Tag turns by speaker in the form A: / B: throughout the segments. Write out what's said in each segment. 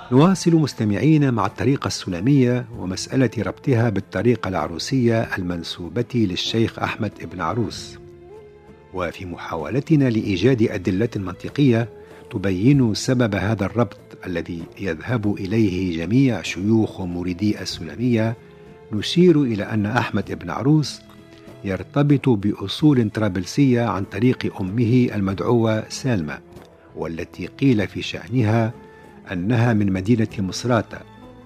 A: نواصل مستمعين مع الطريقة السلمية ومسألة ربطها بالطريقة العروسية المنسوبة للشيخ أحمد بن عروس. وفي محاولتنا لإيجاد أدلة منطقية تبين سبب هذا الربط الذي يذهب إليه جميع شيوخ ومريدي السلمية، نشير إلى أن أحمد بن عروس يرتبط بأصول طرابلسية عن طريق أمه المدعوة سالمة، والتي قيل في شأنها أنها من مدينة مصراتة.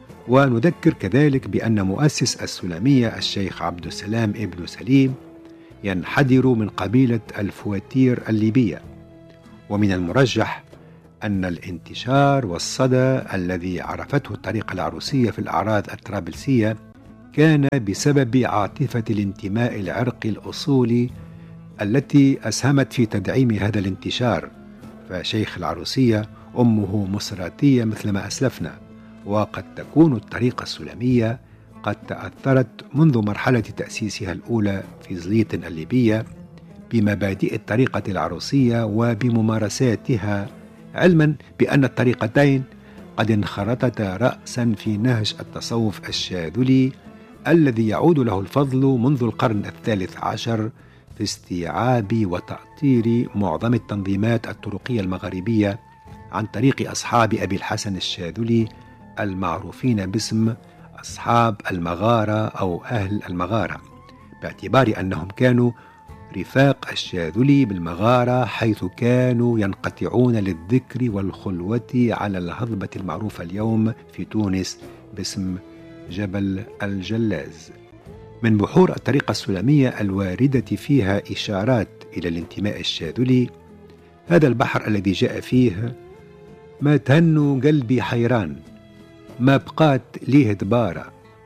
A: ونذكر كذلك بأن مؤسس السلمية الشيخ عبد السلام ابن سليم ينحدر من قبيلة الفواتير الليبية. ومن المرجح أن الانتشار والصدى الذي عرفته الطريقة العروسية في الأعراض الطرابلسية كان بسبب عاطفة الانتماء العرقي الأصولي التي أسهمت في تدعيم هذا الانتشار، فشيخ العروسية أمه مصراتية مثل ما أسلفنا. وقد تكون الطريقة السلمية قد تأثرت منذ مرحلة تأسيسها الأولى في زليط الليبية بمبادئ الطريقة العروسية وبممارساتها، علما بأن الطريقتين قد انخرطتا رأسا في نهج التصوف الشاذلي الذي يعود له الفضل منذ القرن الثالث عشر في استيعاب وتأطير معظم التنظيمات الطرقية المغاربية عن طريق أصحاب أبي الحسن الشاذلي المعروفين باسم أصحاب المغارة أو أهل المغارة، باعتبار أنهم كانوا رفاق الشاذلي بالمغارة، حيث كانوا ينقطعون للذكر والخلوة على الهضبة المعروفة اليوم في تونس باسم جبل الجلاز. من بحور الطريقة السلمية الواردة فيها إشارات إلى الانتماء الشاذلي هذا البحر الذي جاء فيه: ما تهنوا قلبي حيران، ما بقات ليه دبارة،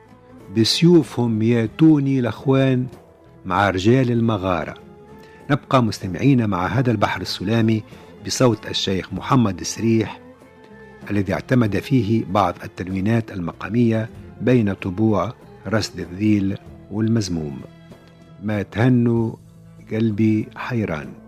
A: بسيوفهم ياتوني الأخوان مع رجال المغارة. نبقى مستمعين مع هذا البحر السلامي بصوت الشيخ محمد السريح الذي اعتمد فيه بعض التنوينات المقامية بين طبوع رصد الذيل والمزموم. ما تهنوا قلبي حيران.